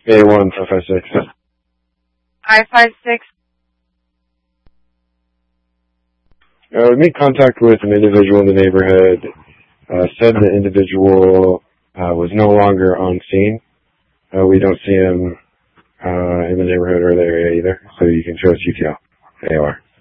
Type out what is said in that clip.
A1 556. 556. We made contact with an individual in the neighborhood, said the individual was no longer on scene. We don't see him in the neighborhood or the area either, so you can show us UTL, AOR.